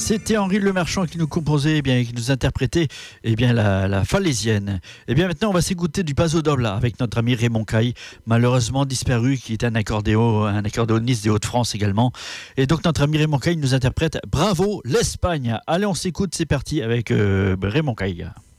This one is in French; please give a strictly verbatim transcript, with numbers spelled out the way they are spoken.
C'était Henri Lemarchand qui nous composait, eh bien, qui nous interprétait eh bien, la, la Falaisienne. Et bien maintenant, on va s'écouter du Paso Doble avec notre ami Raymond Caille, malheureusement disparu, qui est un accordéo, un accordéoniste des Hauts-de-France également. Et donc notre ami Raymond Caille nous interprète Bravo l'Espagne. Allez, on s'écoute, c'est parti avec euh, Raymond Caille.